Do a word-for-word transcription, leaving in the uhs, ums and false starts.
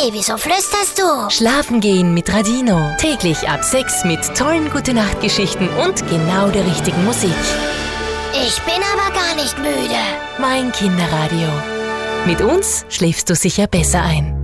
Hey, wieso flüsterst du? Schlafen gehen mit Radino. Täglich ab sechs mit tollen Gute-Nacht-Geschichten und genau der richtigen Musik. Ich bin aber gar nicht müde. Mein Kinderradio. Mit uns schläfst du sicher besser ein.